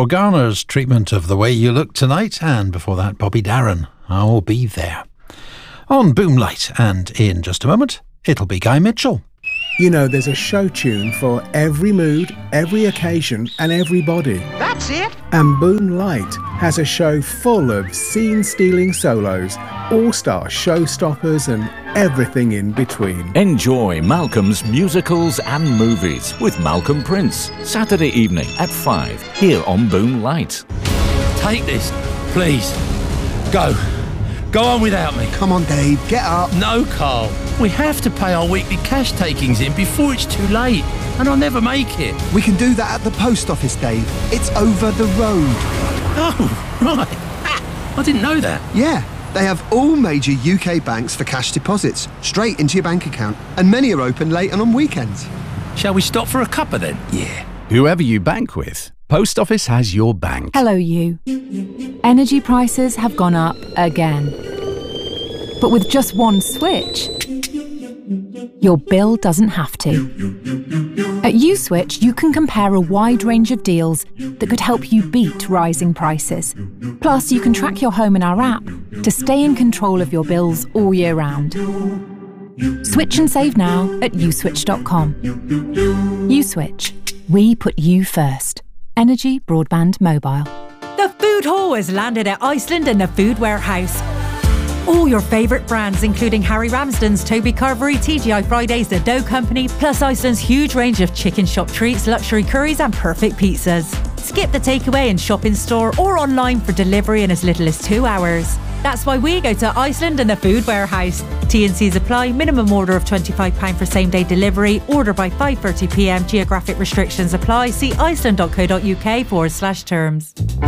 Organa's treatment of The Way You Look Tonight, and before that, Bobby Darin, I'll Be There. On Boomlight, and in just a moment, it'll be Guy Mitchell. You know, there's a show tune for every mood, every occasion and everybody. That's it. And Boomlight has a show full of scene-stealing solos, all-star showstoppers and everything in between. Enjoy Malcolm's musicals and movies with Malcolm Prince, Saturday evening at 5, here on Boomlight. Take this, please. Go. Go on without me. Come on, Dave, get up. No, Carl. We have to pay our weekly cash takings in before it's too late, and I'll never make it. We can do that at the post office, Dave. It's over the road. Oh, right. I didn't know that. Yeah, they have all major UK banks for cash deposits, straight into your bank account, and many are open late and on weekends. Shall we stop for a cuppa then? Yeah. Whoever you bank with, Post Office has your bank. Hello, you. Energy prices have gone up again. But with just one switch, your bill doesn't have to. At USwitch, you can compare a wide range of deals that could help you beat rising prices. Plus, you can track your home in our app to stay in control of your bills all year round. Switch and save now at uswitch.com. USwitch. We put you first. Energy, broadband, mobile. The food hall has landed at Iceland and the Food Warehouse. All your favourite brands, including Harry Ramsden's, Toby Carvery, TGI Fridays, The Dough Company, plus Iceland's huge range of chicken shop treats, luxury curries and perfect pizzas. Skip the takeaway and shop in store or online for delivery in as little as 2 hours. That's why we go to Iceland and the Food Warehouse. T&Cs apply. Minimum order of £25 for same-day delivery. Order by 5:30 p.m. Geographic restrictions apply. See iceland.co.uk/terms.